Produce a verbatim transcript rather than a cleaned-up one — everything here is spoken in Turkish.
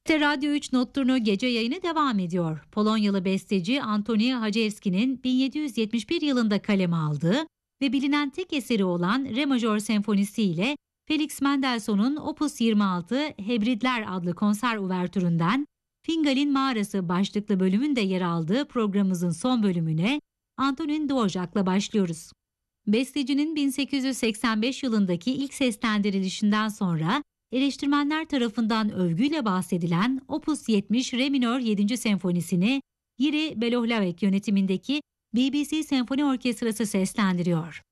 T Radyo üç Notturnu gece yayını devam ediyor. Polonyalı besteci Antoni Haczewski'nin bin yedi yüz yetmiş bir yılında kaleme aldığı ve bilinen tek eseri olan Re majör senfonisi ile Felix Mendelssohn'un Opus yirmi altı Hebridler adlı konser uvertüründen Fingal'in Mağarası başlıklı bölümün de yer aldığı programımızın son bölümüne Antonin Dvorak'la başlıyoruz. Bestecinin bin sekiz yüz seksen beş yılındaki ilk seslendirilişinden sonra eleştirmenler tarafından övgüyle bahsedilen Opus yetmiş Re minör yedinci senfonisini Yiri Belohlavek yönetimindeki B B C Senfoni Orkestrası seslendiriyor.